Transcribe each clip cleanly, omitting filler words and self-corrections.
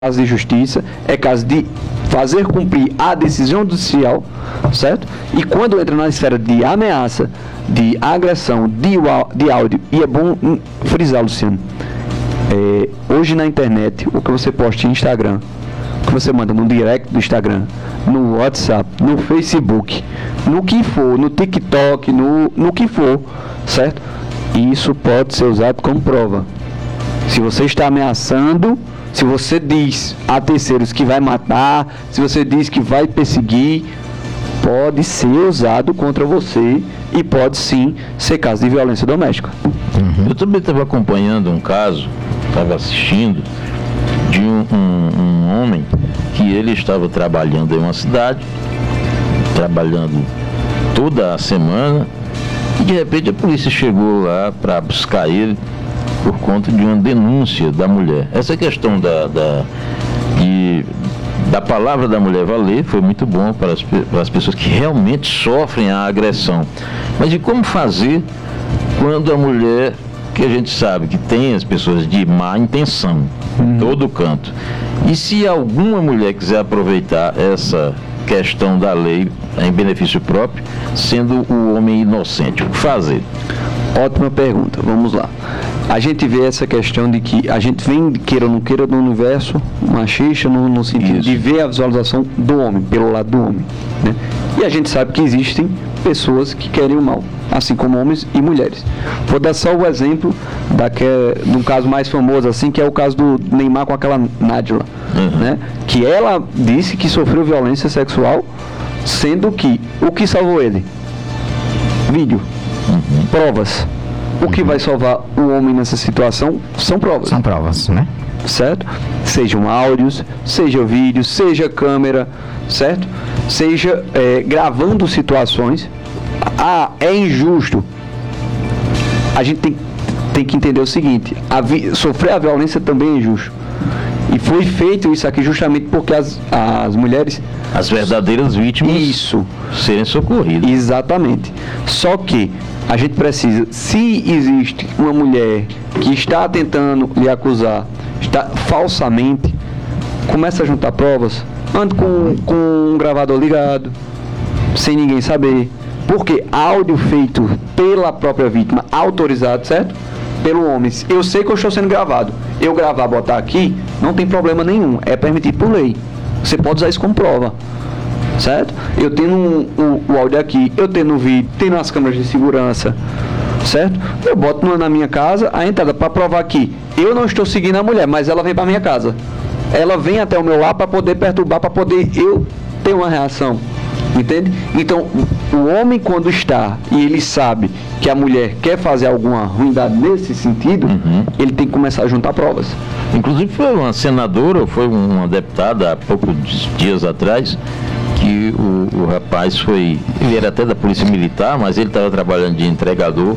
caso de justiça, é caso de fazer cumprir a decisão judicial, certo? E quando entra na esfera de ameaça, de agressão, de áudio, e é bom frisar, Luciano, hoje na internet, o que você posta em Instagram, o que você manda no direct do Instagram, no WhatsApp, no Facebook, no que for, no TikTok, no que for, certo? Isso pode ser usado como prova. Se você está ameaçando, se você diz a terceiros que vai matar, se você diz que vai perseguir, pode ser usado contra você e pode sim ser caso de violência doméstica. Eu também estava acompanhando um caso, estava assistindo, de um homem que ele estava trabalhando em uma cidade, trabalhando toda a semana, e de repente a polícia chegou lá para buscar ele por conta de uma denúncia da mulher. Essa questão da palavra da mulher valer foi muito bom para as pessoas que realmente sofrem a agressão. Mas e como fazer quando a mulher, que a gente sabe que tem as pessoas de má intenção em todo canto, e se alguma mulher quiser aproveitar essa questão da lei em benefício próprio, sendo o homem inocente, o que fazer? Ótima pergunta, vamos lá. A gente vê essa questão de que a gente vem, queira ou não queira, do universo machista, no sentido de ver a visualização do homem, pelo lado do homem, né? E a gente sabe que existem pessoas que querem o mal, assim como homens e mulheres. Vou dar só o exemplo de um caso mais famoso, assim, que é o caso do Neymar com aquela Nádila, né? Que ela disse que sofreu violência sexual, sendo que o que salvou ele? Vídeo. Provas. O que vai salvar o homem nessa situação são provas. São provas, né? Certo? Sejam áudios, seja vídeos, seja câmera, certo? Seja gravando situações. É injusto. A gente tem que entender o seguinte: sofrer a violência também é injusto. E foi feito isso aqui justamente porque as mulheres... As verdadeiras vítimas... Isso. Serem socorridas. Exatamente. Só que a gente precisa, se existe uma mulher que está tentando lhe acusar, está falsamente, começa a juntar provas, ande com um gravador ligado, sem ninguém saber. Porque áudio feito pela própria vítima, autorizado, certo? Pelo homem. Eu sei que eu estou sendo gravado. Eu gravar, botar aqui, não tem problema nenhum. É permitido por lei. Você pode usar isso como prova. Certo? Eu tenho o áudio aqui, eu tenho o vídeo, tenho as câmeras de segurança. Certo? Eu boto na minha casa a entrada para provar que eu não estou seguindo a mulher, mas ela vem para minha casa. Ela vem até o meu lar para poder perturbar, para poder eu ter uma reação. Entende? Então, o homem quando está e ele sabe que a mulher quer fazer alguma ruindade nesse sentido, ele tem que começar a juntar provas. Inclusive foi uma senadora, foi uma deputada há poucos dias atrás, que o rapaz ele era até da polícia militar, mas ele estava trabalhando de entregador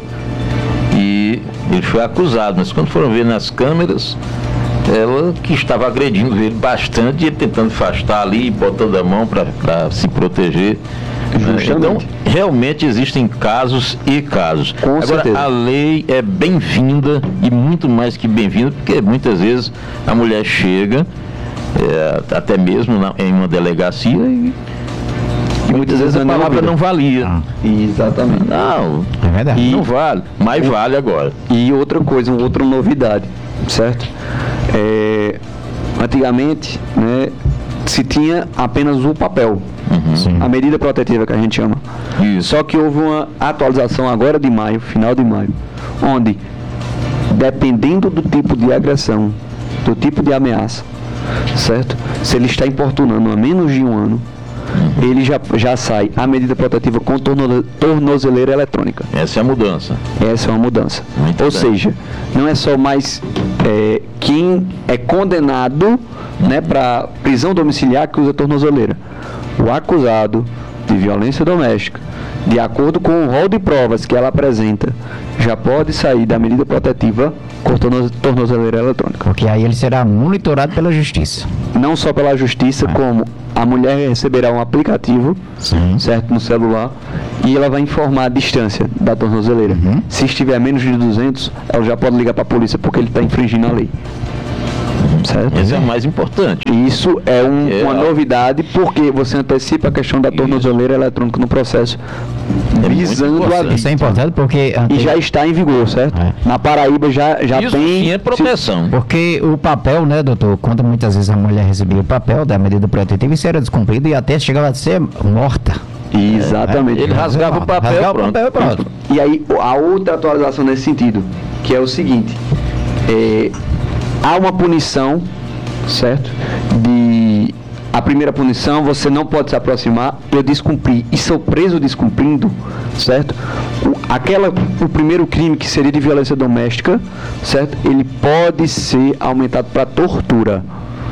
e ele foi acusado, mas quando foram ver nas câmeras, ela que estava agredindo ele bastante, ele tentando afastar ali, botando a mão para se proteger. Então, realmente existem casos e casos. Com Agora, certeza. a lei é bem-vinda e muito mais que bem-vinda, porque muitas vezes a mulher chega, até mesmo em uma delegacia, e muitas vezes a palavra não valia. Exatamente. Não, É verdade. não vale, mas vale agora. E outra coisa, outra novidade, certo? Antigamente, né, se tinha apenas o papel, a medida protetiva que a gente chama. Isso. Só que houve uma atualização agora de maio, final de maio, onde, dependendo do tipo de agressão, do tipo de ameaça, certo? Se ele está importunando há menos de um ano, ele já sai a medida protetiva com tornozeleira eletrônica. Essa é a mudança. Essa é uma mudança. Muito Ou bem. seja, não é só mais quem é condenado, né, para prisão domiciliar que usa tornozeleira. O acusado de violência doméstica, de acordo com o rol de provas que ela apresenta, já pode sair da medida protetiva com tornozeleira eletrônica. Porque aí ele será monitorado pela justiça. Não só pela justiça, como a mulher receberá um aplicativo, certo, no celular, e ela vai informar a distância da tornozeleira. Se estiver a menos de 200, ela já pode ligar para a polícia porque ele está infringindo a lei. certo? Esse é o mais importante. Isso é uma novidade, porque você antecipa a questão da tornozeleira eletrônica no processo, visando a importante. Isso é vítima. importante porque... E já está em vigor, certo? É. Na Paraíba já Isso tem... sim é proteção. Porque o papel, né, doutor, quando muitas vezes a mulher recebia o papel da medida protetiva, isso era descumprido e até chegava a ser morta. Exatamente. Ele rasgava o papel, Rasgava o pronto. papel e pronto. E aí, a outra atualização nesse sentido, que é o seguinte, há uma punição, certo? A primeira punição, você não pode se aproximar, eu descumpri e sou preso descumprindo, certo? O primeiro crime, que seria de violência doméstica, certo? Ele pode ser aumentado para tortura.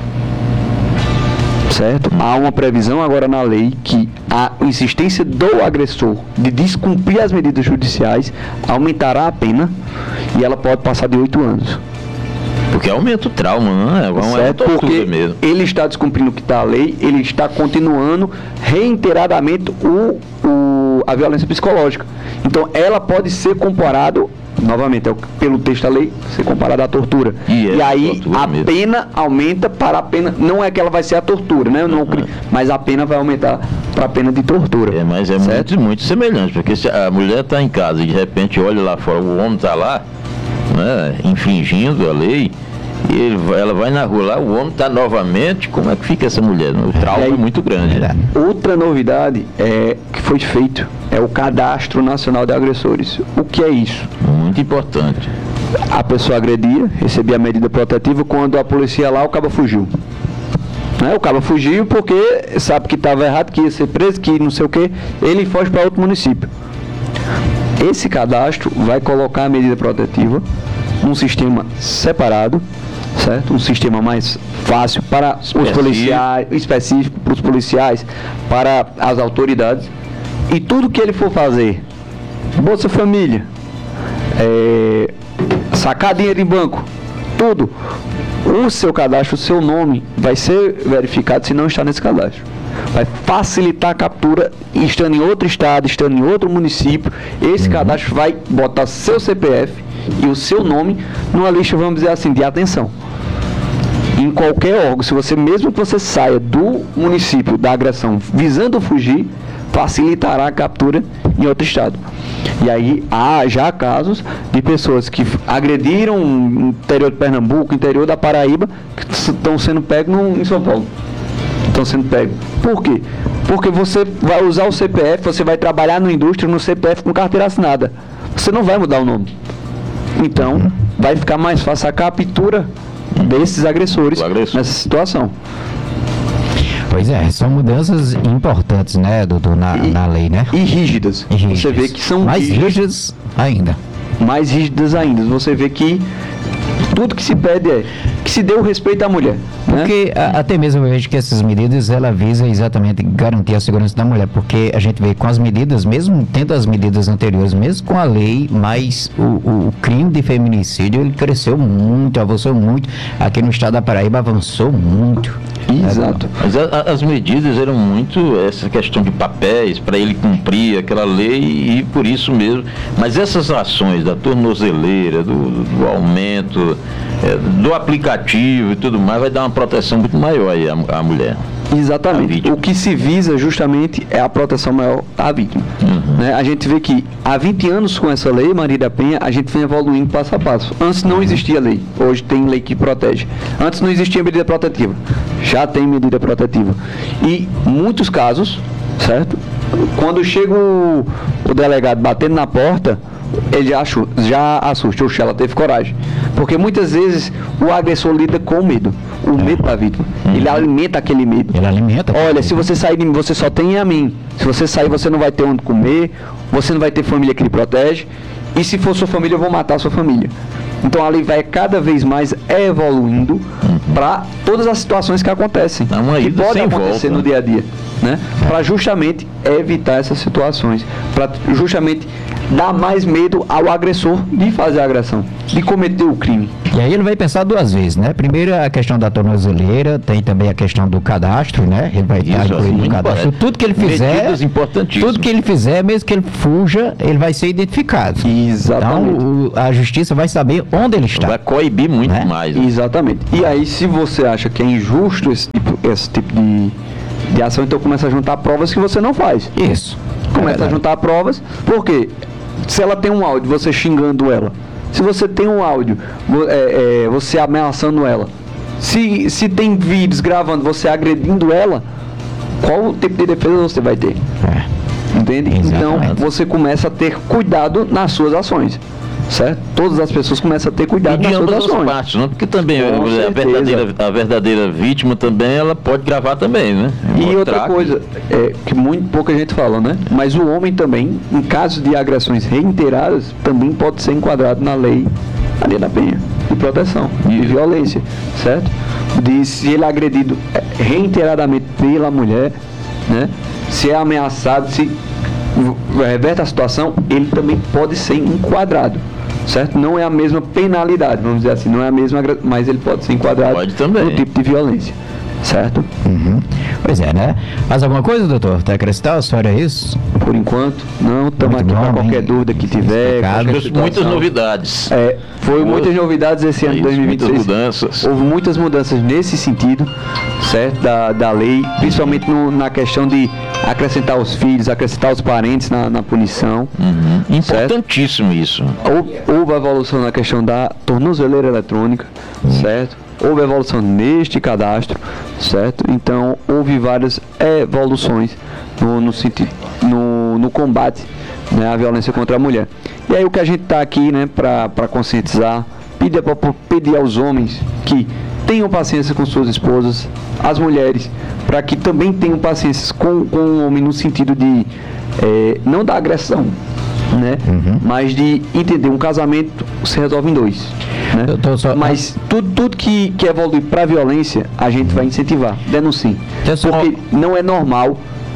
Certo? Há uma previsão agora na lei que a insistência do agressor de descumprir as medidas judiciais aumentará a pena e ela pode passar de 8 anos. Porque aumenta o trauma, não é? É uma Certo? tortura Porque mesmo. ele está descumprindo o que está a lei, ele está continuando reiteradamente a violência psicológica. Então, ela pode ser comparado, novamente, pelo texto da lei, ser comparada à tortura. E aí, tortura a mesmo. pena aumenta para a pena, não é que ela vai ser a tortura, né? Não, mas a pena vai aumentar para a pena de tortura. Mas é certo? muito semelhante, porque se a mulher está em casa e de repente olha lá fora, o homem está lá, né, infringindo a lei, e ela vai na rua lá, o homem está novamente, como é que fica essa mulher? O trauma é muito grande. Verdade. Outra novidade que foi feito é o Cadastro Nacional de Agressores. O que é isso? Muito importante. A pessoa agredia, recebia a medida protetiva, quando a polícia ia lá, o cabo fugiu. Né? O cabo fugiu porque sabe que estava errado, que ia ser preso, que não sei o que, ele foge para outro município. Esse cadastro vai colocar a medida protetiva num sistema separado, certo? Um sistema mais fácil para os policiais, específico para os policiais, para as autoridades. E tudo que ele for fazer, Bolsa Família, sacar dinheiro em banco, tudo, o seu cadastro, o seu nome vai ser verificado se não está nesse cadastro. Vai facilitar a captura, estando em outro estado, estando em outro município. Esse cadastro vai botar seu CPF e o seu nome numa lista, vamos dizer assim, de atenção. Em qualquer órgão, se você, mesmo que você saia do município da agressão visando fugir, facilitará a captura em outro estado. E aí há já casos de pessoas que agrediram no interior de Pernambuco, interior da Paraíba, que estão sendo pegos em São Paulo. Estão sendo pegos. Por quê? Porque você vai usar o CPF, você vai trabalhar na indústria no CPF com carteira assinada. Você não vai mudar o nome. Então, vai ficar mais fácil a captura desses agressores nessa situação. Pois é, são mudanças importantes, né, doutor, na lei, né? E rígidas. Você vê que são mais rígidas ainda. Mais rígidas ainda. Você vê que tudo que se pede é que se dê o respeito à mulher. Porque até mesmo eu vejo que essas medidas, ela visa exatamente garantir a segurança da mulher, porque a gente vê com as medidas, mesmo tendo as medidas anteriores, mesmo com a lei, mas o crime de feminicídio, ele cresceu muito, avançou muito. Aqui no estado da Paraíba avançou muito. Exato. Mas as medidas eram muito essa questão de papéis para ele cumprir aquela lei e por isso mesmo. Mas essas ações da tornozeleira, do aumento, do aplicativo e tudo mais, vai dar uma proteção muito maior aí à mulher. Exatamente. O que se visa justamente é a proteção maior à vítima. Né? A gente vê que há 20 anos com essa lei, Maria da Penha, a gente vem evoluindo passo a passo. Antes não existia lei, hoje tem lei que protege. Antes não existia medida protetiva, já tem medida protetiva. E muitos casos, certo? Quando chega o delegado batendo na porta, ele já assusta, oxe, ela teve coragem. Porque muitas vezes o agressor lida com o medo da vítima. Ele alimenta aquele medo. Ele alimenta. Olha, se você sair de mim, você só tem a mim. Se você sair, você não vai ter onde comer, você não vai ter família que lhe protege. E se for sua família, eu vou matar a sua família. Então a lei vai cada vez mais evoluindo para todas as situações que acontecem. É uma que ida podem sem acontecer volta. no dia a dia. né? Para justamente evitar essas situações, para justamente dar mais medo ao agressor de fazer a agressão, de cometer o crime. E aí ele vai pensar duas vezes, né? Primeiro a questão da tornozeleira, tem também a questão do cadastro, né? Ele vai estar incluído no cadastro. Tudo que ele fizer, tudo que ele fizer, mesmo que ele fuja, ele vai ser identificado. Exatamente. Então a justiça vai saber onde ele está. Vai coibir muito mais. Né? Exatamente. E aí, se você acha que é injusto esse tipo de ação, então começa a juntar provas que você não faz. Isso. Começa a juntar provas, porque se ela tem um áudio, você xingando ela, se você tem um áudio, você ameaçando ela, se tem vídeos gravando você agredindo ela, qual o tipo de defesa você vai ter? Entende? Exatamente. Então você começa a ter cuidado nas suas ações, certo? Todas as pessoas começam a ter cuidado nas suas ações. Partes, não? Porque também a verdadeira vítima também, ela pode gravar também, né? E outra coisa, que muito pouca gente fala, né? Mas o homem também, em caso de agressões reiteradas, também pode ser enquadrado na lei Maria da Penha, de proteção, de violência, certo? De se ele é agredido reiteradamente pela mulher, né? Se é ameaçado, se reverte a situação, ele também pode ser enquadrado, certo? Não é a mesma penalidade, vamos dizer assim, não é a mesma, mas ele pode ser enquadrado no tipo de violência, certo? Pois é, né? Mais alguma coisa, doutor? Tá acrescentar? A senhora é isso? Por enquanto, não, estamos aqui para qualquer dúvida que tiver. Muitas novidades. Foi muitas novidades esse ano de 2026. Muitas mudanças. Houve muitas mudanças nesse sentido, certo? Da lei, principalmente na questão de acrescentar os filhos, acrescentar os parentes na punição. Importantíssimo isso. Houve a evolução na questão da tornozeleira eletrônica, certo? Houve evolução neste cadastro, certo? Então, houve várias evoluções no combate, né, à violência contra a mulher. E aí o que a gente está aqui, né, para conscientizar, pedir aos homens que tenham paciência com suas esposas, as mulheres, para que também tenham paciência com o homem no sentido de, não da agressão, né? Mas de entender, um casamento se resolve em dois, né? Mas tudo que evolui para a violência, a gente vai incentivar, denuncie. Porque não é normal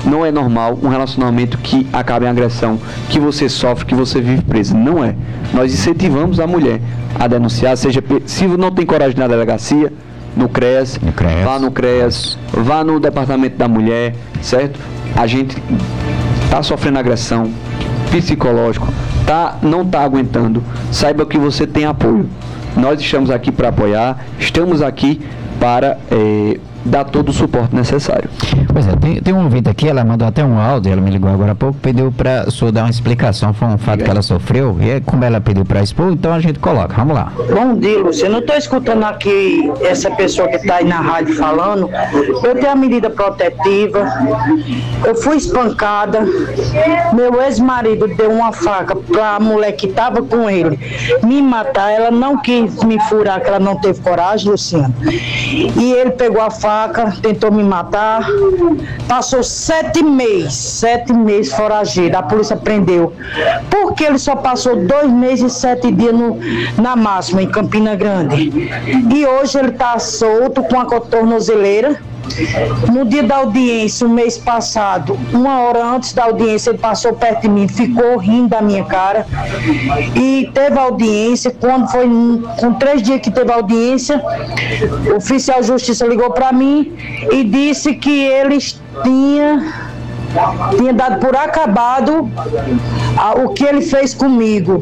um relacionamento que acaba em agressão, que você sofre, que você vive preso. Não é. Nós incentivamos a mulher a denunciar, se não tem coragem na delegacia, no CREAS, vá no CREAS, vá no departamento da mulher, certo? A gente está sofrendo agressão psicológico, não está aguentando, saiba que você tem apoio. Nós estamos aqui para apoiar, estamos aqui para dar todo o suporte necessário. Pois é, tem um ouvinte aqui, ela mandou até um áudio, ela me ligou agora há pouco, pediu para o senhor dar uma explicação, foi um fato que ela sofreu, e como ela pediu para expor, então a gente coloca, vamos lá. Bom dia, Lúcia, eu não estou escutando aqui essa pessoa que está aí na rádio falando, eu tenho a medida protetiva, eu fui espancada, meu ex-marido deu uma faca para a mulher que estava com ele me matar, ela não quis me furar, que ela não teve coragem, Luciano, e ele pegou a faca, tentou me matar, passou 7 meses foragido, a polícia prendeu, porque ele só passou 2 meses e 7 dias na máxima, em Campina Grande, e hoje ele está solto com a tornozeleira. No dia da audiência, o mês passado, 1 hora antes da audiência, ele passou perto de mim, ficou rindo da minha cara e teve audiência. Quando foi com 3 dias que teve audiência, o oficial de justiça ligou para mim e disse que eles tinha dado por acabado o que ele fez comigo.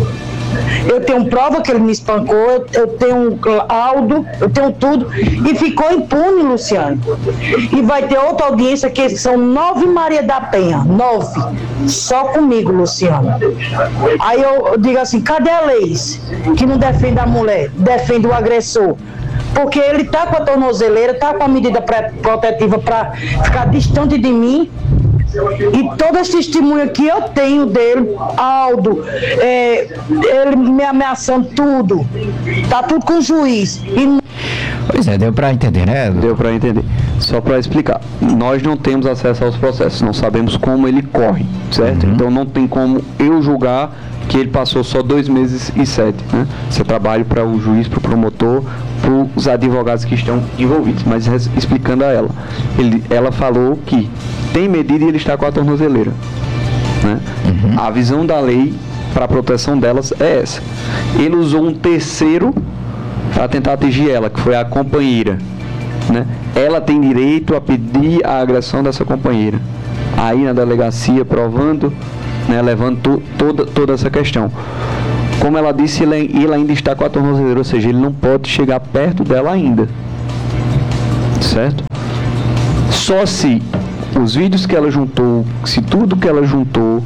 Eu tenho prova que ele me espancou, eu tenho laudo, eu tenho tudo, e ficou impune, Luciano. E vai ter outra audiência que são 9 Maria da Penha, 9, só comigo, Luciano. Aí eu digo assim, cadê a lei que não defende a mulher, defende o agressor? Porque ele tá com a tornozeleira, tá com a medida protetiva para ficar distante de mim. E todas as testemunhas que eu tenho dele, Aldo, ele me ameaçando tudo, tá tudo com o juiz. Pois é, deu para entender, né? Deu para entender. Só para explicar, nós não temos acesso aos processos, não sabemos como ele corre, certo? Então não tem como eu julgar que ele passou só 2 meses e 7, né? Seu trabalho para o juiz, para o promotor, para os advogados que estão envolvidos. Mas explicando a ela, ela falou que tem medida e ele está com a tornozeleira, né? A visão da lei para a proteção delas é essa. Ele usou um terceiro para tentar atingir ela, que foi a companheira, né? Ela tem direito a pedir a agressão dessa companheira. Aí na delegacia provando, né, levando toda essa questão. Como ela disse, ele ainda está com a tornozeleira, ou seja, ele não pode chegar perto dela ainda, certo? Só se os vídeos que ela juntou, se tudo que ela juntou,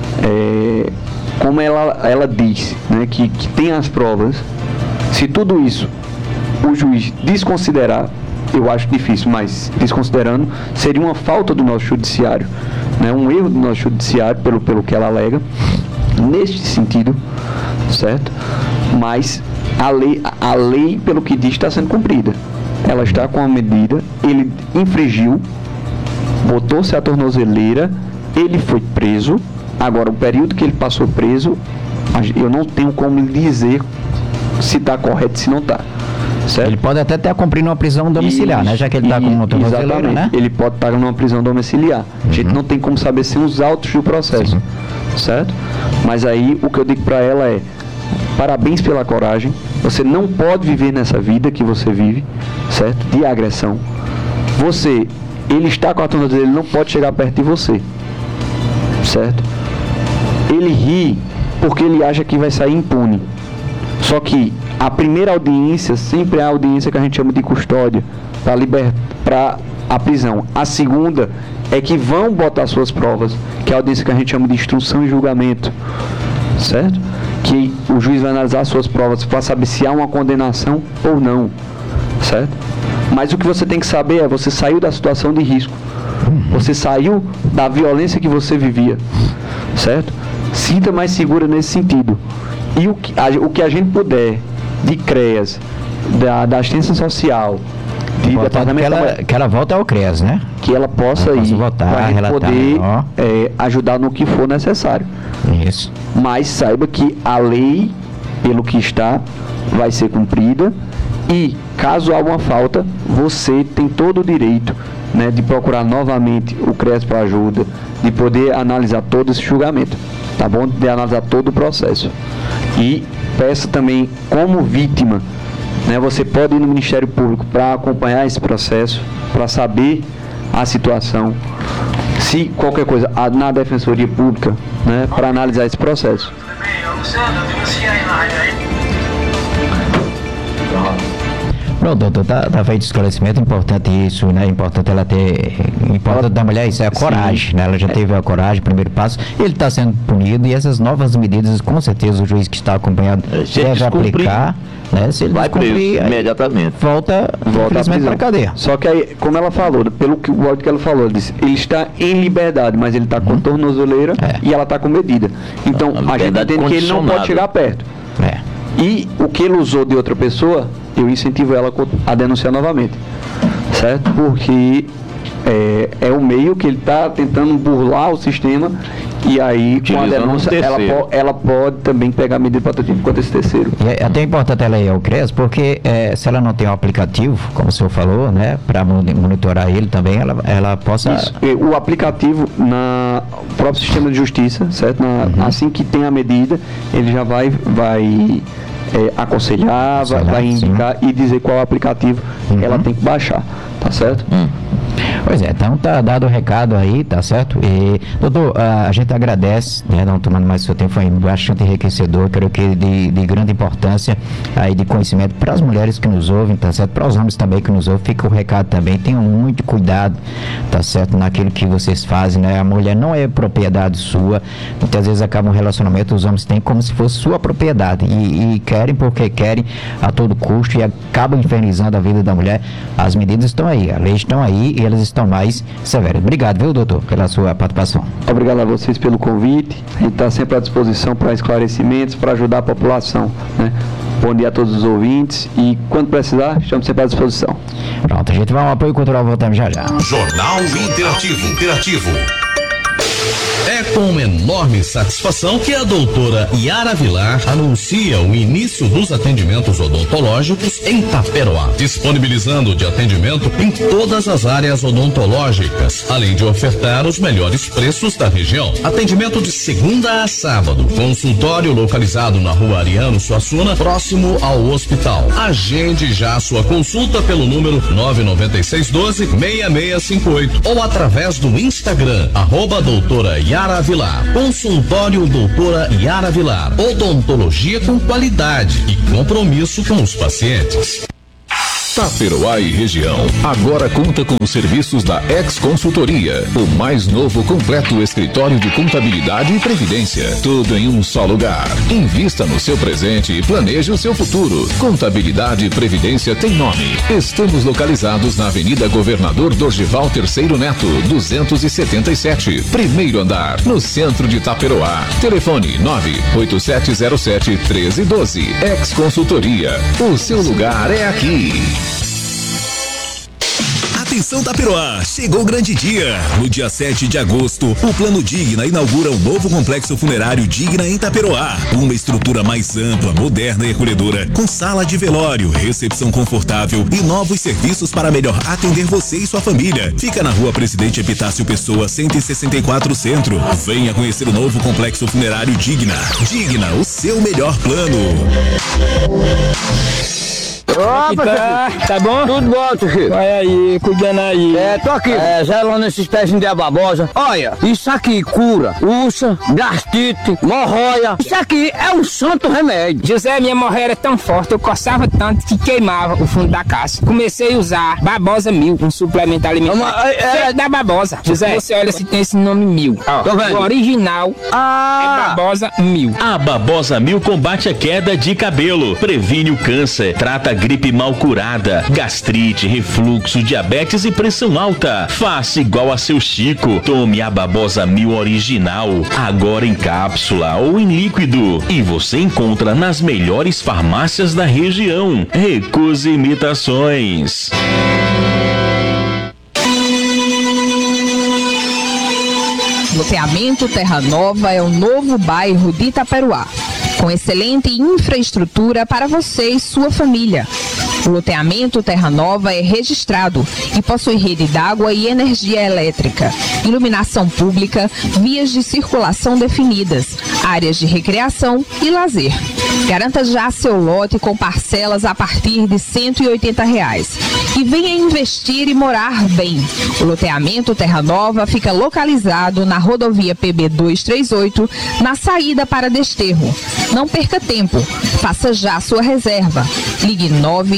como ela disse, né, que tem as provas, se tudo isso o juiz desconsiderar, eu acho difícil, mas desconsiderando, seria uma falta do nosso judiciário, né, um erro do nosso judiciário pelo que ela alega, neste sentido, certo? Mas a lei, pelo que diz, está sendo cumprida. Ela está com a medida, ele infringiu, botou-se a tornozeleira, ele foi preso. Agora, o período que ele passou preso, eu não tenho como dizer se está correto, se não está. Certo? Ele pode até estar cumprindo uma prisão domiciliar, né? Já que ele está com uma tornozeleira, né? Ele pode estar numa prisão domiciliar. A gente não tem como saber sem os autos do processo. Sim. Certo? Mas aí, o que eu digo para ela é: parabéns pela coragem. Você não pode viver nessa vida que você vive, certo? De agressão. Ele está com a tornozeleira, ele não pode chegar perto de você, certo? Ele ri porque ele acha que vai sair impune. Só que a primeira audiência sempre é a audiência que a gente chama de custódia, para a prisão. A segunda é que vão botar suas provas, que é a audiência que a gente chama de instrução e julgamento, certo? Que o juiz vai analisar suas provas para saber se há uma condenação ou não, certo? Mas o que você tem que saber é: você saiu da situação de risco, você saiu da violência que você vivia, certo? Sinta mais segura nesse sentido. E o que a gente puder de CREAS, da assistência social, de departamento que ela volte ao CREAS, né? Que ela possa ir votar, para a gente relatar, poder ajudar no que for necessário. Isso. Mas saiba que a lei, pelo que está, vai ser cumprida, e caso há uma falta, você tem todo o direito, né, de procurar novamente o CREAS para ajuda, de poder analisar todo esse julgamento, tá bom? De analisar todo o processo. E peço também, como vítima, né, você pode ir no Ministério Público para acompanhar esse processo, para saber a situação, se qualquer coisa, na Defensoria Pública, né, para analisar esse processo. Pronto, doutor, tá feito esclarecimento, importante isso, né? Importante ela ter. Importante da mulher, isso é a coragem, né? Ela já teve a coragem, primeiro passo. Ele está sendo punido e essas novas medidas, com certeza, o juiz que está acompanhado deve aplicar, né? Se ele vai cumprir imediatamente. Volta para a cadeia. Só que aí, como ela falou, pelo que o áudio que ela falou, disse, ele está em liberdade, mas ele está com tornozeleira e ela está com medida. Então, a gente entende que ele não pode chegar perto. E o que ele usou de outra pessoa, eu incentivo ela a denunciar novamente, certo? Porque é o meio que ele está tentando burlar o sistema, e aí com a denúncia ela pode também pegar medida protetiva contra esse terceiro. E é até importante ela ir ao CREAS, porque se ela não tem um aplicativo, como o senhor falou, né, para monitorar ele também, ela possa... Isso. O aplicativo no próprio sistema de justiça, certo? Assim que tem a medida, ele já vai aconselhar, vai indicar e dizer qual aplicativo ela tem que baixar, tá certo? Pois é, então tá dado o recado aí, tá certo? E, doutor, a gente agradece, né, não tomando mais seu tempo, foi bastante enriquecedor, creio que de grande importância aí de conhecimento para as mulheres que nos ouvem, tá certo? Para os homens também que nos ouvem, fica o recado também, tenham muito cuidado, tá certo? Naquilo que vocês fazem, né? A mulher não é propriedade sua, muitas vezes acaba um relacionamento, os homens têm como se fosse sua propriedade e querem porque querem a todo custo e acabam infernizando a vida da mulher. As medidas estão aí, a lei estão aí e elas estão mais severas. Obrigado, viu, doutor, pela sua participação. Obrigado a vocês pelo convite. A gente está sempre à disposição para esclarecimentos, para ajudar a população, né? Bom dia a todos os ouvintes e quando precisar, estamos sempre à disposição. Pronto, a gente vai um apoio cultural, voltamos já já. Jornal Interativo. É com enorme satisfação que a doutora Yara Vilar anuncia o início dos atendimentos odontológicos em Taperoá, disponibilizando de atendimento em todas as áreas odontológicas, além de ofertar os melhores preços da região. Atendimento de segunda a sábado, consultório localizado na Rua Ariano Suassuna, próximo ao hospital. Agende já sua consulta pelo número 99612-6658 ou através do Instagram, @doutora Yara Vilar. Consultório Doutora Yara Vilar. Odontologia com qualidade e compromisso com os pacientes. Taperoá e região agora conta com os serviços da Ex Consultoria, o mais novo completo escritório de contabilidade e previdência, tudo em um só lugar. Invista no seu presente e planeje o seu futuro. Contabilidade e previdência tem nome. Estamos localizados na Avenida Governador Dorgival Terceiro Neto, 277, primeiro andar, no centro de Taperoá. Telefone 98707-1312. Ex Consultoria, o seu lugar é aqui. Atenção Taperoá, chegou o grande dia. No dia 7 de agosto, o Plano Digna inaugura um novo complexo funerário Digna em Taperoá. Uma estrutura mais ampla, moderna e acolhedora, com sala de velório, recepção confortável e novos serviços para melhor atender você e sua família. Fica na Rua Presidente Epitácio Pessoa, 164 Centro. Venha conhecer o novo complexo funerário Digna. Digna, o seu melhor plano. Opa, tá bom? Tudo bom, tio Chico. Vai aí, cuidando aí. Tô aqui. Zelando esses pezinhos de ababosa. Olha, isso aqui cura úlcera, gastite, hemorroida. Isso aqui é um santo remédio. José, minha hemorroida era tão forte, eu coçava tanto que queimava o fundo da caixa. Comecei a usar Babosa 1000, um suplemento alimentar. Da Babosa. José, você olha se tem esse nome 1000. Ó, o original é Babosa 1000. A Babosa 1000 combate a queda de cabelo, previne o câncer, trata a gripe mal curada, gastrite, refluxo, diabetes e pressão alta. Faça igual a seu Chico. Tome a Babosa 1000 original, agora em cápsula ou em líquido. E você encontra nas melhores farmácias da região. Recuse imitações. Loteamento Terra Nova é o novo bairro de Itaperoá, com excelente infraestrutura para você e sua família. O loteamento Terra Nova é registrado e possui rede d'água e energia elétrica, iluminação pública, vias de circulação definidas, áreas de recreação e lazer. Garanta já seu lote com parcelas a partir de R$ 180 e venha investir e morar bem. O loteamento Terra Nova fica localizado na rodovia PB 238, na saída para Desterro. Não perca tempo, faça já sua reserva. Ligue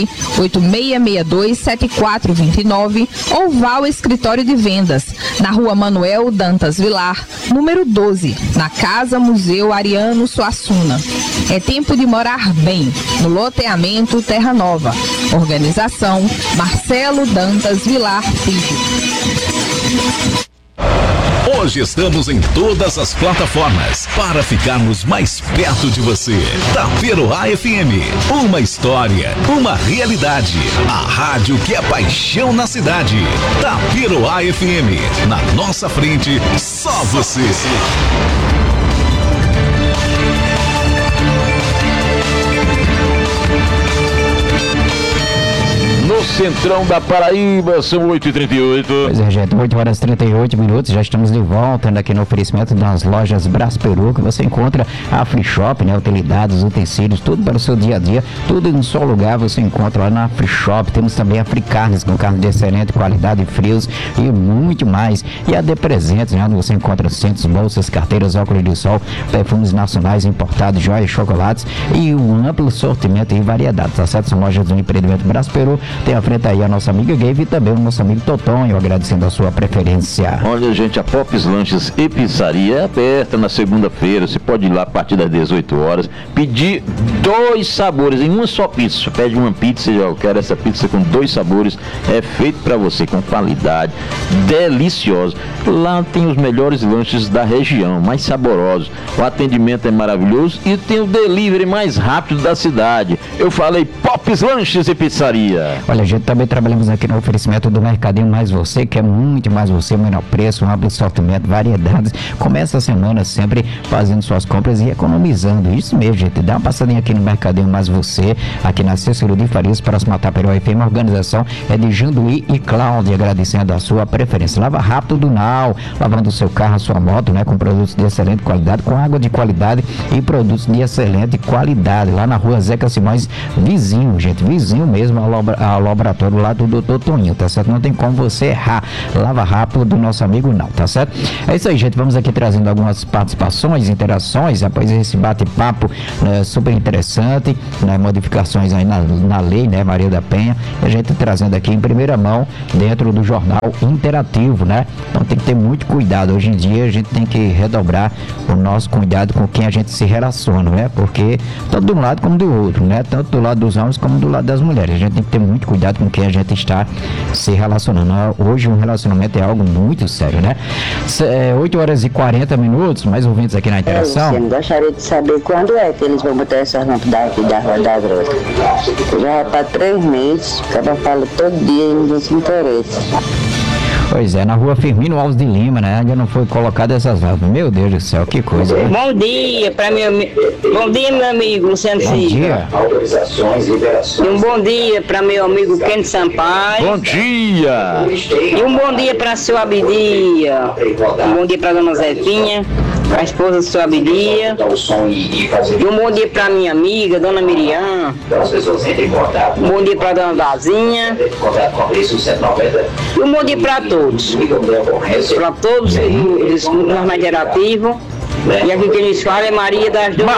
98662-7429 ou vá ao escritório de vendas, na Rua Manuel Dantas Vilar, número 12, na Casa Museu Ariano Suassuna. É tempo de morar bem, no loteamento Terra Nova. Organização Marcelo Dantas Vilar Filho. Hoje estamos em todas as plataformas para ficarmos mais perto de você. Taperoá FM, uma história, uma realidade. A rádio que é paixão na cidade. Taperoá FM, na nossa frente, só você. No centrão da Paraíba, são 8h38. Pois é, gente, 8h38, já estamos de volta aqui no oferecimento das lojas Brasperu, que você encontra a Free Shop, né? Utilidades, utensílios, tudo para o seu dia a dia, tudo em um só lugar você encontra lá na Free Shop. Temos também a Free Carnes, com carne de excelente qualidade, frios e muito mais. E a De Presentes, né? Onde você encontra cintos, bolsas, carteiras, óculos de sol, perfumes nacionais, importados, joias, chocolates e um amplo sortimento e variedades, tá certo? São lojas do empreendimento Brasperu. Tem à frente aí a nossa amiga Gave e também o nosso amigo Totonho, agradecendo a sua preferência. Olha, gente, a Popes Lanches e Pizzaria é aberta na segunda-feira. Você pode ir lá a partir das 18 horas, pedir 2 sabores em uma só pizza. Você pede uma pizza e já eu quero essa pizza com 2 sabores. É feito para você, com qualidade, deliciosa. Lá tem os melhores lanches da região, mais saborosos. O atendimento é maravilhoso e tem o delivery mais rápido da cidade. Eu falei Popes Lanches e Pizzaria. Olha, gente, gente também trabalhamos aqui no oferecimento do Mercadinho Mais Você, que é muito mais você, menor preço, um amplo sortimento, variedades. Começa a semana sempre fazendo suas compras e economizando. Isso mesmo, gente. Dá uma passadinha aqui no Mercadinho Mais Você, aqui na Cícero de Farias, próximo a Taperoá FM. A organização é de Janduí e Cláudia, agradecendo a sua preferência. Lava rápido do Nau, lavando o seu carro, a sua moto, né, com produtos de excelente qualidade, com água de qualidade e produtos de excelente qualidade. Lá na rua Zeca Simões, vizinho, gente, vizinho mesmo ao laboratório lá do Dr. Toninho, tá certo? Não tem como você errar. Lava rápido do nosso amigo Nau, tá certo? É isso aí, gente. Vamos aqui trazendo algumas participações, interações, após esse bate-papo, né, super interessante, né, modificações aí na lei, né, Maria da Penha, e a gente trazendo aqui em primeira mão dentro do jornal interativo, né? Então tem que ter muito cuidado. Hoje em dia a gente tem que redobrar o nosso cuidado com quem a gente se relaciona, né? Porque tanto de um lado como do outro, né? Tanto do lado dos homens como do lado das mulheres. A gente tem que ter muito cuidado com quem a gente está se relacionando. Hoje um relacionamento é algo muito sério, né? 8h40, mais ouvintes aqui na interação. Eu gostaria de saber quando é que eles vão botar essas lâmpadas aqui da Rua da Grota. Já está 3 meses, cada fala todo dia e ninguém se interessa. Pois é, na Rua Firmino Alves de Lima, né? Ainda não foi colocado essas lâmpadas. Meu Deus do céu, que coisa, né? Bom dia para meu amigo Luciano Silva. Bom dia. E um bom dia para meu amigo Ken Sampaio. Bom dia. E um bom dia para seu Abidia. Um bom dia para dona Zefinha, a esposa do seu Abidia. E um bom dia para minha amiga, dona Miriam. Um bom dia para dona Dazinha. E um bom dia para todos. Para todos os jornais interativos. E aqui quem nos fala é Maria das Dores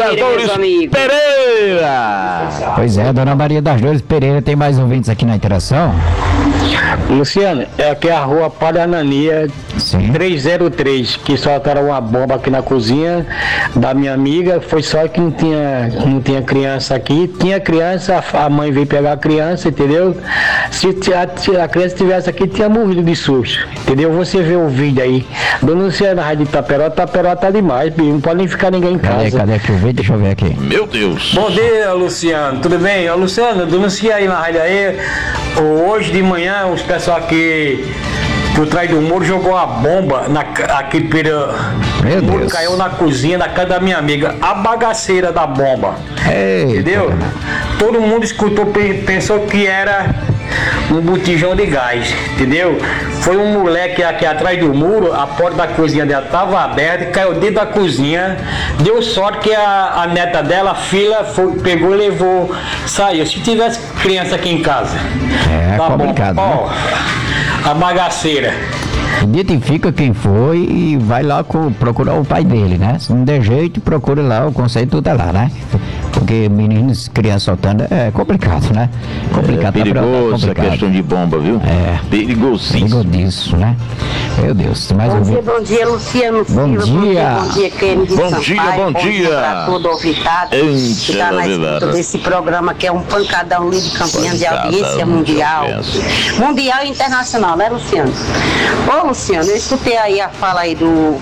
Pereira. Pois é, dona Maria das Dores Pereira. Tem mais ouvintes aqui na interação? Luciano, é aqui a Rua Paranania 303, que soltaram uma bomba aqui na cozinha da minha amiga. Foi só que não tinha criança aqui. Tinha criança, a mãe veio pegar a criança, entendeu? Se a criança estivesse aqui, tinha morrido de susto, entendeu? Você vê o vídeo aí. Denunciando na Rádio Itaperoá tá demais, não pode nem ficar ninguém em casa. Cadê aqui o vídeo? Deixa eu ver aqui. Meu Deus. Bom dia, Luciano, tudo bem? Luciano, denuncia aí na rádio aí. Hoje de manhã, os pessoal aqui por trás do muro jogou uma bomba aqui pelo. Meu o muro Deus. caiu na cozinha da casa da minha amiga. A bagaceira da bomba. Eita, entendeu? cara. Todo mundo escutou, pensou que era um botijão de gás, entendeu? Foi um moleque aqui atrás do muro, a porta da cozinha dela estava aberta, caiu dentro da cozinha. Deu sorte que a neta dela, a filha, pegou e levou, saiu. Se tivesse criança aqui em casa, É complicado, bom. né? Ó, a bagaceira. Identifica quem foi e vai lá procurar o pai dele, né? Se não der jeito, procura lá, o conceito tá lá, né? Porque meninos, crianças soltando é complicado, né? Complicado. Perigoso a questão de bomba, viu? É. Perigosíssimo. Disso, né? Meu Deus, mais um vídeo. Bom dia, Luciano Bom Silva. dia. Bom dia, Kennedy Bom Sampaio. dia, bom dia. Para todo ouvitado que está na escuta desse programa que é um pancadão livre campeão de audiência mundial. Mundial e internacional, né, Luciano? Ô, Luciano, eu escutei aí a fala aí do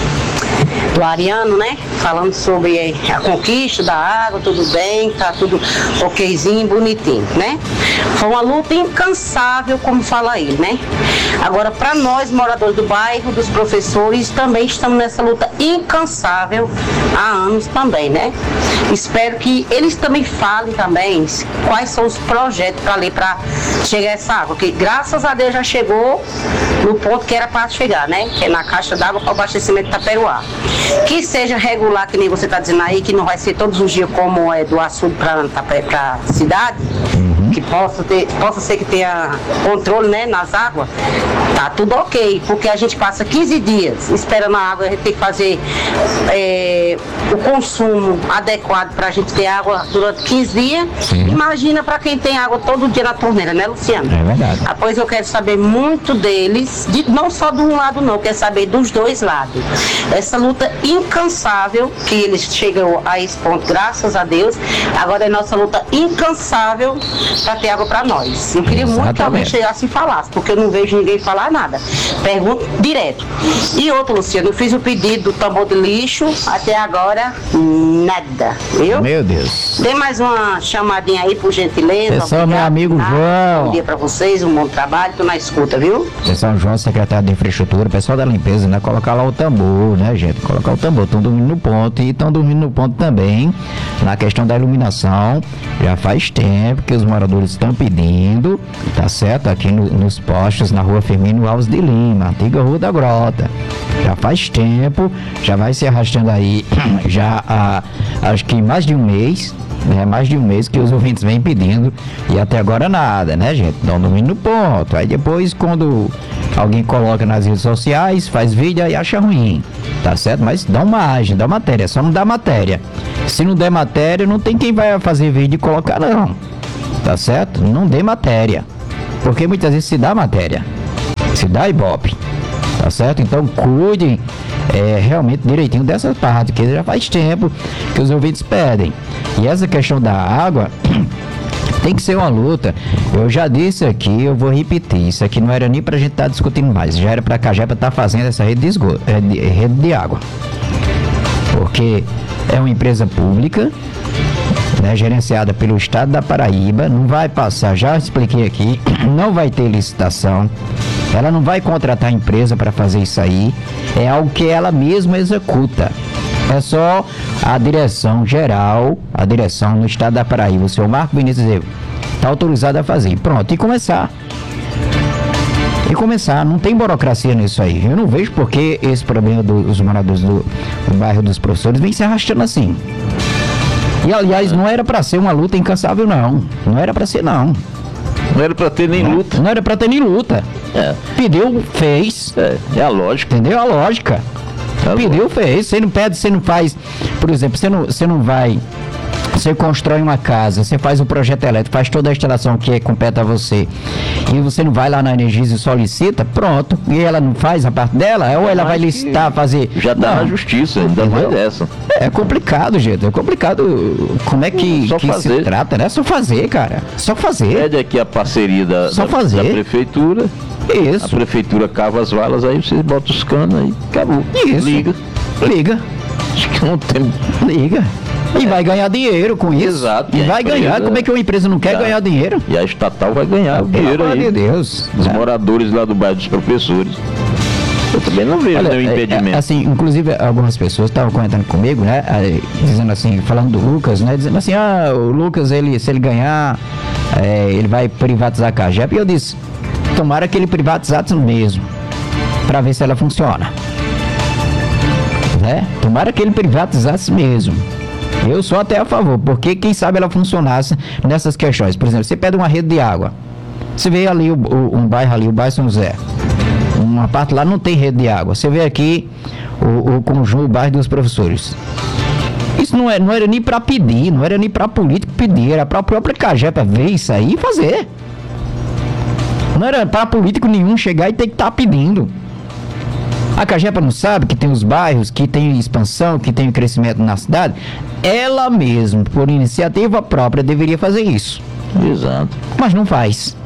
Ariano, né? Falando sobre a conquista da água, tudo bem, tá tudo okzinho, bonitinho, né? Foi uma luta incansável, como fala ele, né? Agora, para nós, moradores do bairro, dos professores, também estamos nessa luta incansável há anos também, né? Espero que eles também falem também quais são os projetos para ali, para chegar essa água, que graças a Deus já chegou no ponto que era para chegar, né? Que é na caixa d'água para o abastecimento de Itaperoá. Que seja regular, que nem você está dizendo aí, que não vai ser todos os dias como é do açude para a cidade, que possa ser que tenha controle, né, nas águas, tá tudo ok, porque a gente passa 15 dias esperando a água, a gente tem que fazer o consumo adequado para a gente ter água durante 15 dias. Sim. Imagina para quem tem água todo dia na torneira, né, Luciano? É verdade. Pois eu quero saber muito deles, não só de um lado não, quero saber dos dois lados. Essa luta incansável, que eles chegam a esse ponto, graças a Deus, agora é nossa luta incansável para ter água para nós. Eu queria muito que alguém chegasse e falasse, porque eu não vejo ninguém falar nada. Pergunto direto. E outra, Luciano, eu fiz o pedido do tambor de lixo, até agora, nada, viu? Meu Deus. Tem mais uma chamadinha aí, por gentileza? Pessoal, meu amigo João. Bom dia para vocês, um bom trabalho, tô na escuta, viu? Pessoal, João, secretário de infraestrutura, pessoal da limpeza, né? Colocar lá o tambor, né, gente? Colocar o tambor, estão dormindo no ponto e estão dormindo no ponto também na questão da iluminação. Já faz tempo que os moradores estão pedindo, tá certo? Aqui nos postos, na rua Firmino Alves de Lima, antiga Rua da Grota. Já faz tempo, já vai se arrastando aí, já há, acho que mais de um mês, né? Mais de um mês que os ouvintes vêm pedindo e até agora nada, né, gente? Estão dormindo no ponto. Aí depois, quando alguém coloca nas redes sociais, faz vídeo e acha ruim, tá certo? Mas dá uma imagem, dá matéria, só não dá matéria. Se não der matéria, não tem quem vai fazer vídeo e colocar, não. Tá certo? Não dê matéria. Porque muitas vezes se dá matéria. Se dá ibope. Tá certo? Então cuidem realmente direitinho dessa parte, que já faz tempo que os ouvintes pedem. E essa questão da água tem que ser uma luta. Eu já disse aqui, eu vou repetir. Isso aqui não era nem pra gente estar discutindo mais. Já era pra Cagepa estar fazendo essa rede de esgoto, rede de água. Porque é uma empresa pública, né, gerenciada pelo Estado da Paraíba, não vai passar, já expliquei aqui, não vai ter licitação, ela não vai contratar empresa para fazer isso aí, é algo que ela mesma executa. É só a direção geral, a direção no Estado da Paraíba, o senhor Marco Vinícius está autorizado a fazer. Pronto, e começar. Não tem burocracia nisso aí. Eu não vejo porque esse problema dos moradores do bairro dos Professores vem se arrastando assim. E aliás, não era para ser uma luta incansável, não. Não era para ser, não. Não era para ter nem luta. Não era para ter nem luta. Pediu, fez. É a lógica. Entendeu? A lógica. Pediu, fez. Você não pede, você não faz. Por exemplo, você não vai. Você constrói uma casa, você faz o projeto elétrico, faz toda a instalação que compete a você, e você não vai lá na Energisa e solicita, pronto, e ela não faz a parte dela, ou ela vai licitar, fazer... Já dá na justiça, ainda mais dessa. É complicado, gente, é complicado. Como é que se trata, né? Só fazer, cara, só fazer. Pede aqui a parceria da prefeitura. Isso. A prefeitura cava as valas, aí você bota os canos aí, acabou. Isso. Liga. Acho que não tem... Liga. E vai ganhar dinheiro com isso. Exato. E vai ganhar. Como é que uma empresa não quer ganhar dinheiro? E a estatal vai ganhar o dinheiro aí. Meu Deus. Os moradores lá do bairro dos Professores. Eu também não vejo nenhum impedimento. Assim, inclusive algumas pessoas estavam comentando comigo, né? Dizendo assim, falando do Lucas, né? Dizendo assim, o Lucas, se ele ganhar, ele vai privatizar a Cagepa. E eu disse, tomara que ele privatizasse mesmo, para ver se ela funciona. Né? Tomara que ele privatizasse mesmo. Eu sou até a favor, porque quem sabe ela funcionasse nessas questões. Por exemplo, você pede uma rede de água, você vê ali um bairro ali, o bairro São José, uma parte lá não tem rede de água. Você vê aqui o conjunto, o bairro dos Professores. Isso não era nem para pedir, não era nem para político pedir, era para a própria Cagepa ver isso aí e fazer. Não era para político nenhum chegar e ter que estar pedindo. A Cagepa não sabe que tem os bairros, que tem expansão, que tem crescimento na cidade? Ela mesma, por iniciativa própria, deveria fazer isso. Exato. Mas não faz.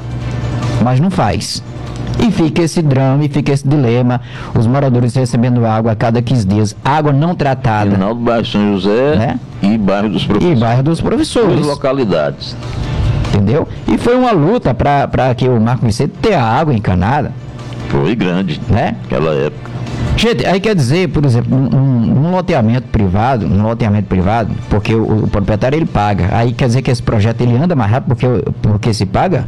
E fica esse drama, e fica esse dilema, os moradores recebendo água a cada 15 dias, água não tratada. Final do bairro São José, né? E bairro dos Professores. Duas localidades. Entendeu? E foi uma luta para que o Marco Vicente tenha água encanada. Foi grande, né? Naquela época. Gente, aí quer dizer, por exemplo, um loteamento privado, porque o proprietário ele paga. Aí quer dizer que esse projeto ele anda mais rápido porque se paga?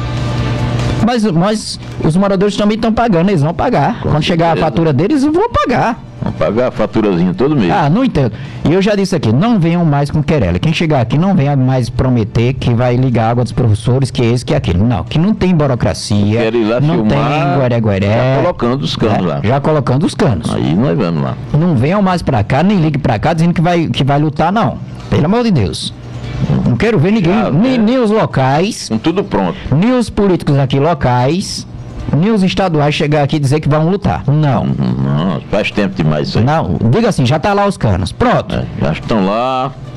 Mas os moradores também estão pagando, eles vão pagar. Quando chegar a fatura deles, eles vão pagar. Vão pagar a faturazinha todo mês. Não entendo. E eu já disse aqui, não venham mais com querela. Quem chegar aqui não venha mais prometer que vai ligar a água dos professores, que é esse, que é aquilo. Não, que não tem burocracia. Quero ir lá não filmar, tem guaré-guaré. Já colocando os canos lá. Já colocando os canos. Aí nós vamos lá. Não venham mais pra cá, nem ligue pra cá dizendo que vai lutar, não. Pelo amor de Deus. Não quero ver ninguém, nem os locais. Com tudo pronto. Nem os políticos aqui locais, nem os estaduais chegar aqui e dizer que vão lutar. Não. Não, faz tempo demais isso aí. Não, diga assim, já tá lá os canos. Pronto. Já estão lá,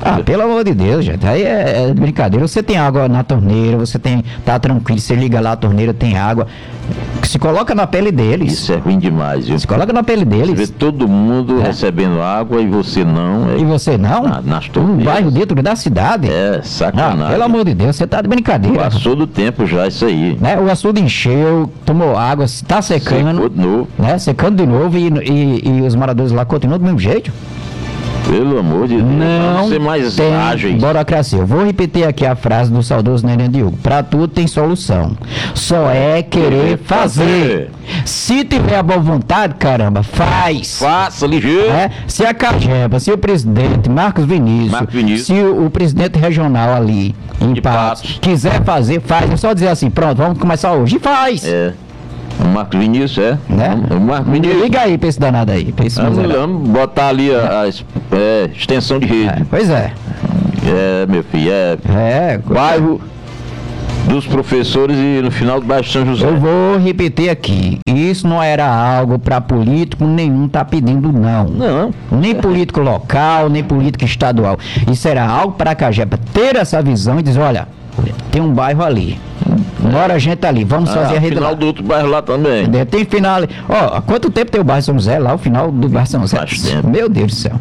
Pelo amor de Deus, gente. Aí é brincadeira. Você tem água na torneira, tá tranquilo, você liga lá a torneira, tem água. Se coloca na pele deles. Isso é ruim demais, viu? Se coloca na pele deles. Você vê todo mundo recebendo água e você não. E você não? Nas torneiras. Um bairro dentro da cidade. Sacanagem. Pelo amor de Deus, você tá de brincadeira. Passou do tempo já isso aí. Né? O açude encheu, tomou água, tá secando. Secou de novo. Né? Secando de novo e os moradores lá continuam do mesmo jeito. Pelo amor de Deus, não ser mais tem ágeis. burocracia. Eu vou repetir aqui a frase do saudoso Neném Diogo. Pra tudo tem solução. Só é querer fazer. Se tiver a boa vontade, caramba, faz. Faça, ligeiro. Se a Cageba, se o presidente Marcos Vinícius, se o presidente regional ali em Patos quiser fazer, faz. É só dizer assim, pronto, vamos começar hoje. E faz. O Marcos Vinícius, né? O Marcos Vinícius. Liga aí pra esse danado aí. Vamos botar ali a extensão de rede. Pois é. Meu filho, bairro dos professores e no final do bairro São José. Eu vou repetir aqui. Isso não era algo para político nenhum tá pedindo, não. Não. Nem político local, nem político estadual. Isso era algo para a Cageba ter essa visão e dizer, olha, tem um bairro ali. Bora a gente ali, vamos fazer a rede final lá. do outro bairro lá também. Tem final ali. Há quanto tempo tem o bairro São José lá, o final do bairro São José? Meu Deus do céu.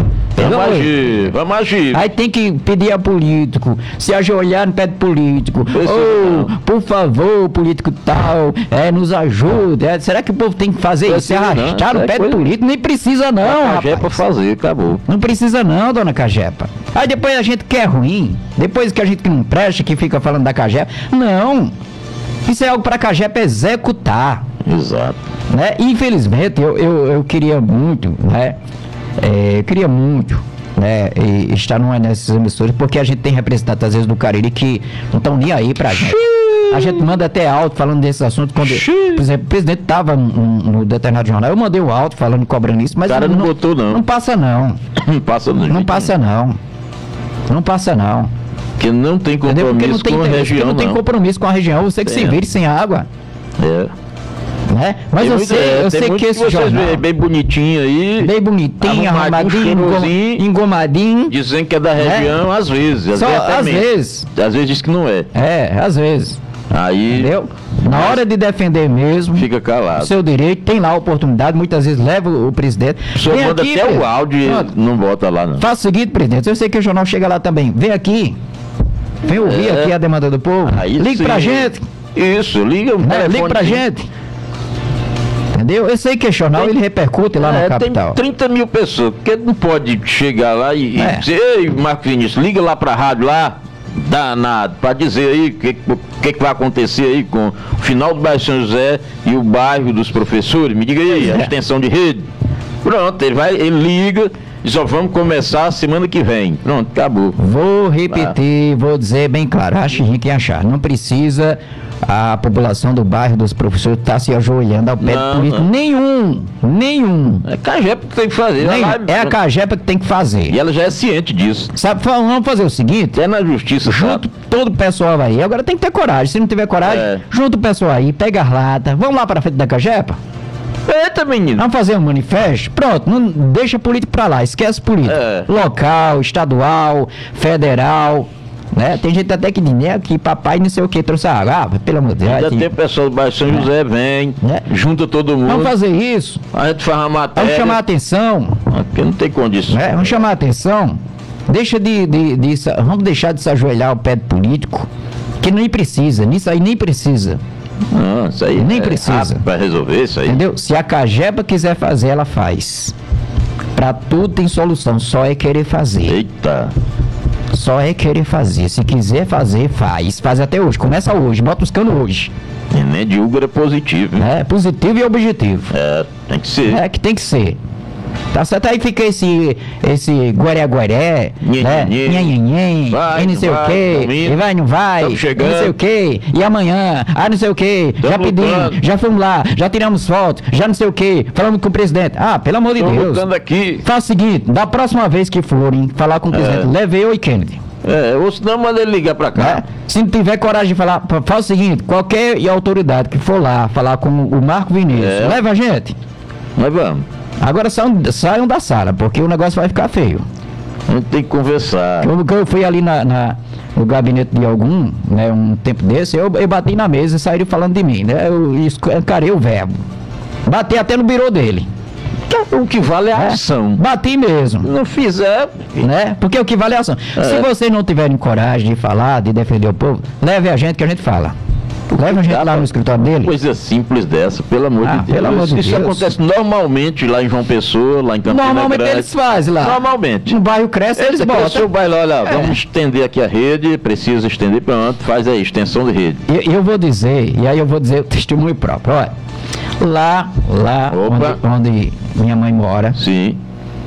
Vamos agir. Aí tem que pedir a político, se ajoelhar no pé do político. Por favor, político tal, nos ajude. Será que o povo tem que fazer isso? Se arrastar no pé do político? Nem precisa não, rapaz. Cagepa fazer, acabou. Não precisa não, dona Cagepa. Aí depois a gente que é ruim, depois que a gente que não presta, que fica falando da Cagepa. Não. Isso é algo para a Cagepa executar. Exato. Né? Infelizmente, eu queria muito, né? Queria muito, né, estar numa dessas emissoras, porque a gente tem representantes, às vezes, do Cariri que não estão nem aí pra gente. A gente manda até áudio falando desses assuntos. Quando, por exemplo, o presidente estava no determinado jornal, eu mandei o áudio falando, cobrando isso, mas o cara não botou, não. Não passa, não. Não passa, não. Não passa, não. Não passa, não. Porque não tem compromisso com a região, não tem compromisso com a região, você que se vire sem água. Né? Mas eu sei que esse jornal bem bonitinho aí, bem bonitinho, arrumadinho, engomadinho, dizendo que é da região, às vezes, às vezes diz que não é. Às vezes. Aí, entendeu? Na hora de defender mesmo, fica calado. O seu direito, tem lá a oportunidade, muitas vezes leva o presidente. O senhor manda aqui, até o áudio e não bota lá, não. Faça o seguinte, presidente, eu sei que o jornal chega lá também. Vem aqui, vem ouvir aqui a demanda do povo. Ligue pra gente. Isso, liga pra gente. Entendeu? Eu sei que o jornal ele repercute lá na capital. Tem 30 mil pessoas, porque não pode chegar lá e dizer, ei, Marcos Vinícius, liga lá pra rádio lá, danado, pra dizer aí o que vai acontecer aí com o final do bairro São José e o bairro dos professores, me diga aí, a extensão de rede. Pronto, ele liga e só vamos começar semana que vem. Pronto, acabou. Vou repetir, vou dizer bem claro, ache rico em achar, não precisa a população do bairro dos professores estar se ajoelhando ao pé do político. Nenhum. É a Cagepa que tem que fazer. É a Cagepa que tem que fazer. E ela já é ciente disso. Sabe, vamos fazer o seguinte? É na justiça. Junto todo o pessoal aí. Agora tem que ter coragem. Se não tiver coragem, junta o pessoal aí, pega as latas. Vamos lá para frente da Cagepa? Eita, menino. Vamos fazer um manifesto? Pronto, não deixa político pra lá, esquece político. Local, estadual, federal. Né? Tem gente até que diz, né, que papai não sei o que trouxe a água. Pelo amor de Deus. Ainda tem pessoal do bairro São José, vem, junta todo mundo. Vamos fazer isso. A gente faz a matéria. Vamos chamar a atenção. Porque não tem condição. Vamos chamar a atenção. Vamos deixar de se ajoelhar ao pé do político, que nem precisa, nisso aí nem precisa. Não, isso aí nem precisa. Para resolver isso aí. Entendeu? Se a Cagepa quiser fazer, ela faz. Pra tudo tem solução, só é querer fazer. Eita. Só é querer fazer. Se quiser fazer, faz. Faz até hoje. Começa hoje. Bota os canos hoje. Neném de Hugo é positivo. Positivo e objetivo. Tem que ser. Que tem que ser. Tá certo? Aí fica esse guaré-guaré, né? Nhen, e não sei o quê, e vai, não vai, não sei o quê, e amanhã, não sei o quê, já pedimos, já fomos lá, já tiramos fotos, já não sei o quê, falando com o presidente. Pelo amor de Deus. Aqui. Faz o seguinte, da próxima vez que forem falar com o presidente, leve eu e Kennedy. Ou senão manda ele ligar pra cá. Se não tiver coragem de falar, faz o seguinte, qualquer autoridade que for lá falar com o Marcos Vinícius, leva a gente. Nós vamos. Agora saiam da sala, porque o negócio vai ficar feio. A gente tem que conversar. Quando eu fui ali no gabinete de algum, né, um tempo desse, eu bati na mesa e saíram falando de mim, né? Eu encarei o verbo. Bati até no birô dele. O que vale é a ação. Bati mesmo. Não fizer, né? Porque o que vale é a ação. Se vocês não tiverem coragem de falar, de defender o povo, leve a gente que a gente fala. Leva a gente lá no escritório dele. Coisa simples dessa, pelo amor de Deus. Pelo amor de Isso Deus. acontece normalmente lá em João Pessoa, lá em Campina Grande. Normalmente eles fazem lá. Normalmente. No bairro cresce, eles botam. O bairro, olha, vamos estender aqui a rede, precisa estender, pronto, faz aí, extensão de rede. E eu vou dizer, e aí eu vou dizer o testemunho próprio. Olha, lá onde minha mãe mora. Sim.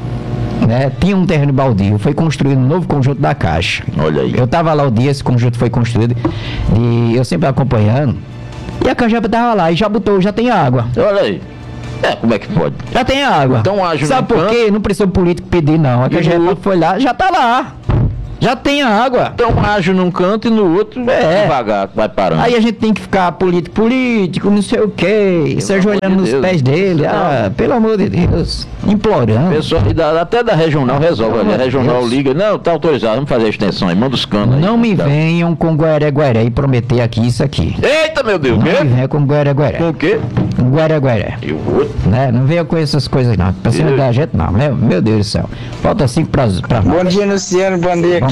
Né, tinha um terreno baldio, foi construído um novo conjunto da Caixa. Olha aí. Eu estava lá o dia, esse conjunto foi construído, e eu sempre acompanhando, e a Cagepa estava lá, e já tem água. Olha aí. Como é que pode? Já tem água. Então age. Sabe por quê? Não precisa o político pedir, não. A Cagepa foi lá, já está lá. Já tem a água. Então age num canto e no outro devagar, vai parando. Aí a gente tem que ficar político, não sei o quê, se ajoelhando nos pés dele. Pelo amor de Deus. Implorando. Pessoal, até da regional resolve. A regional liga, não, tá autorizado, vamos fazer a extensão aí, manda os canos aí. Não me venham com guaré e prometer aqui isso aqui. Eita, meu Deus, não me venham com guaré. Com o quê? Guaré. Né? Não venha com essas coisas não. Pra cima da gente não. Meu Deus do céu. Falta 5 pra nós. Bom dia, Luciano. Bom dia.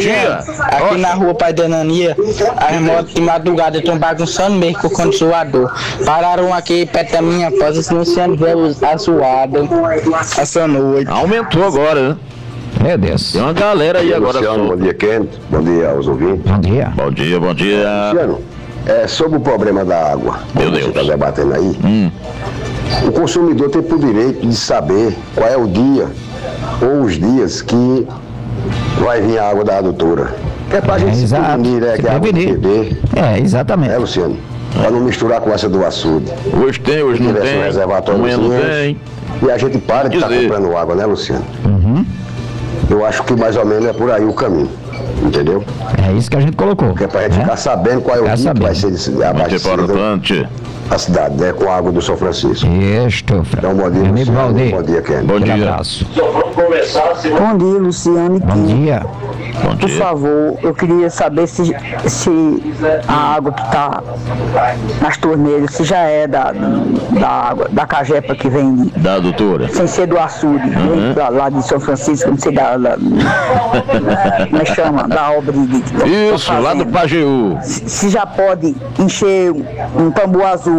Aqui na rua Pai da Anania, as motos de madrugada estão bagunçando mesmo com o condicionador. Pararam aqui perto da minha casa, se Luciano veio assoado essa noite. Aumentou agora, né? Meu Deus. Tem uma galera aí agora. Luciano, bom dia, Kent. Bom dia aos ouvintes. Bom dia. Bom dia. Luciano, sobre o problema da água, meu Deus, você está debatendo aí, o consumidor tem por direito de saber qual é o dia ou os dias que vai vir a água da adutora. Que é pra gente se prevenir, né? Que é água de beber. Exatamente. Luciano? Pra não misturar com essa do açude. Hoje tem, hoje não tem. Amanhã não tem. E a gente para de estar comprando água, né, Luciano? Eu acho que mais ou menos é por aí o caminho. Entendeu? É isso que a gente colocou. Que é pra gente ficar sabendo qual é o dia que vai ser abastecido a cidade, né? Com a água do São Francisco. Isto, então, bom dia, Luciano. Bom dia, Ken. Bom dia. Abraço. Bom dia, Luciano. Bom dia. Por favor, eu queria saber se a água que está nas torneiras, se já é da água, da Cagepa que vem. Da doutora. Sem ser do açude, lá de São Francisco, não sei como é que chama, da obra de isso, lá do Pajeú. Se já pode encher um tambo azul,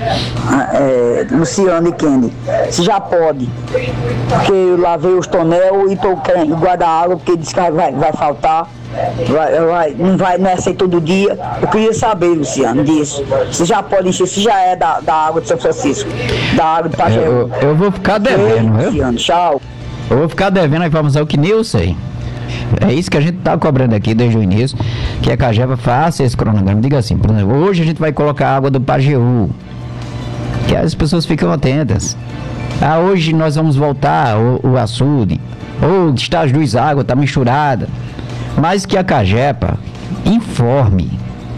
Luciano e Kenny, se já pode, porque eu lavei os tonel e estou querendo guardar água, porque diz que vai faltar, não é assim todo dia. Eu queria saber, Luciano, disso, se já pode encher, se já é da água de São Francisco, da água do Pajeú. Eu vou ficar devendo, viu? Luciano, tchau. Eu vou ficar devendo a informação que nem eu sei. É isso que a gente está cobrando aqui desde o início, que a Cagepa faça esse cronograma. Diga assim, por exemplo, hoje a gente vai colocar água do Pajeú, que as pessoas ficam atentas. Hoje nós vamos voltar o açude, ou está as duas águas, está misturada. Mas que a Cagepa informe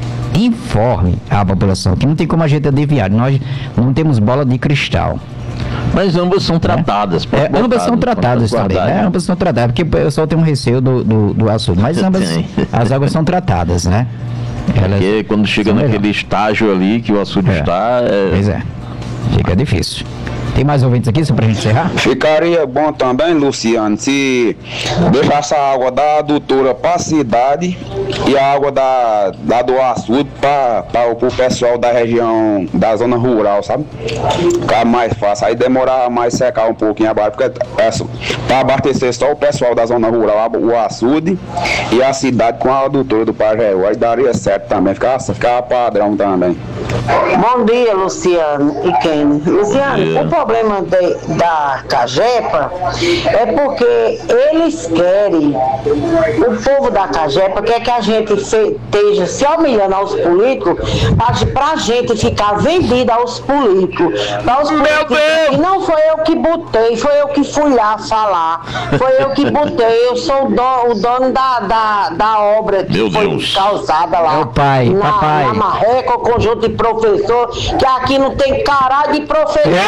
a população, que não tem como a gente adivinhar, nós não temos bola de cristal. Mas ambas são tratadas. Ambas são tratadas também, né? Ambas são tratadas, porque o pessoal tem um receio do açude, mas ambas as águas são tratadas, né? Porque quando chega naquele estágio ali que o açude está... Pois é, fica difícil. Tem mais ouvintes aqui, só pra gente encerrar? Ficaria bom também, Luciano, se deixasse a água da adutora pra cidade e a água da do açude pro pessoal da região, da zona rural, sabe? Ficar mais fácil, aí demorava mais secar um pouquinho abaixo, porque pra abastecer só o pessoal da zona rural, o açude e a cidade com a adutora do Pajeú, aí daria certo também, ficava padrão também. Bom dia, Luciano e Kenny. Luciano, o problema da Cagepa é porque eles querem, o povo da Cagepa quer que a gente esteja se humilhando aos políticos pra gente ficar vendida aos políticos. E não foi eu que botei, foi eu que fui lá falar, foi eu que botei, eu sou o dono da obra que foi causada lá na Marreca, o conjunto de professor, que aqui não tem caralho de professor.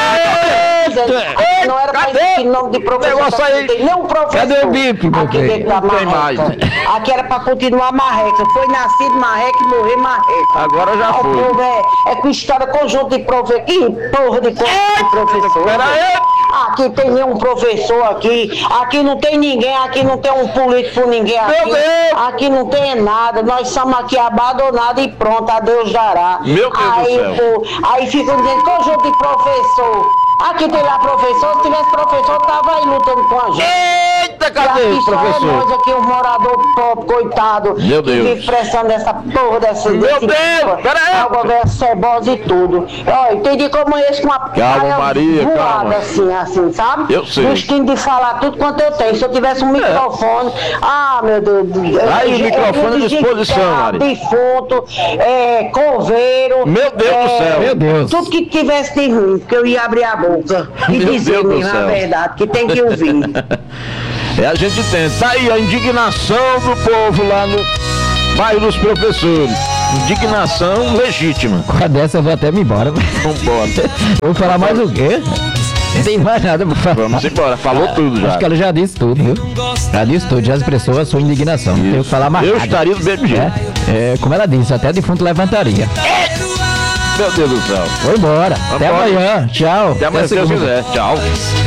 Não era pra existir nome de professor. Negócio aí. Não tem nenhum professor. Cadê o bip, aqui dentro da não tem mais. marreca. Aqui era pra continuar marreca. Foi nascido marreca e morrer marreca. Agora já foi. O povo é com história conjunto de professor. Que porra de professor. Pera aí. Aqui tem nenhum professor aqui. Aqui não tem ninguém. Aqui não tem um político ninguém aqui. Meu Deus. Aqui não tem nada. Nós somos aqui abandonados e pronto. A Deus dará. Meu Deus aí, do céu. Pô, aí ficam dizendo conjunto de professor. Aqui tem lá professor, se tivesse professor, tava aí lutando com a gente. Eita, cadê o aqui professor? Só é nós aqui, os moradores pobres, coitado. Meu Deus. Que vive prestando essa porra dessa... Meu Deus, peraí. A governo cebosa e tudo. Olha, tem dia como esse com uma Calma, Maria, calma. assim, sabe? Eu sei. No esquino de falar tudo quanto eu tenho. Se eu tivesse um microfone... Ah, meu Deus. Aí, o microfone à disposição, Maria. Defunto, coveiro... Meu Deus do céu. Meu Deus. Tudo que tivesse de ruim, que eu ia abrir a boca e Meu dizer Deus do mesmo a céu. verdade, que tem que ouvir. A gente tem. Tá aí a indignação do povo lá no bairro dos professores. Indignação legítima. Com a dessa eu vou até me embora. Vambora. Vou falar mais o quê? Não tem mais nada pra falar. Vamos embora. Falou tudo já. Acho que ela já disse tudo, viu? Já disse tudo, já expressou a sua indignação. Não tenho o que falar mais Eu nada. estaria do mesmo jeito. Como ela disse, até defunto levantaria. Meu Deus do céu. Vou embora. Até Vambora. amanhã. Tchau. Até amanhã, se Deus segunda. quiser. Tchau.